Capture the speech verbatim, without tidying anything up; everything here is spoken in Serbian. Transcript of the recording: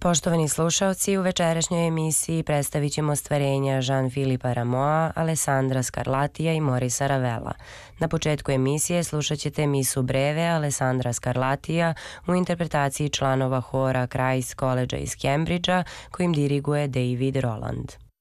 Poštovani slušalci, u večerašnjoj emisiji predstavit ćemo stvarenja Jean-Philippe Rameau, Alessandra Scarlattija i Morisa Ravela. Na početku emisije slušat ćete misu breve Alessandra Scarlattija u interpretaciji članova hora Christ's College iz Cambridgea, kojim diriguje David Roland.